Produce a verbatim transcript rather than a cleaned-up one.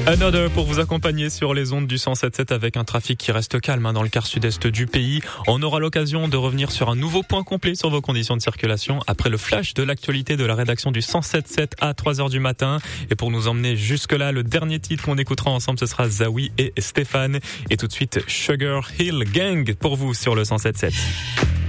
Another pour vous accompagner sur les ondes du cent sept sept avec un trafic qui reste calme hein, dans le quart sud-est du pays. On aura l'occasion de revenir sur un nouveau point complet sur vos conditions de circulation après le flash de l'actualité de la rédaction du cent sept sept à trois heures du matin. Et pour nous emmener jusque-là, le dernier titre qu'on écoutera ensemble, ce sera Zawi et Stéphane. Et tout de suite, Sugar Hill Gang pour vous sur le cent sept sept.